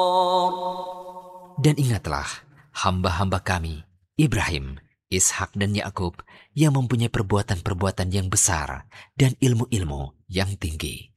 Dan ingatlah hamba-hamba kami, Ibrahim, Ishak dan Yakub yang mempunyai perbuatan-perbuatan yang besar dan ilmu-ilmu yang tinggi.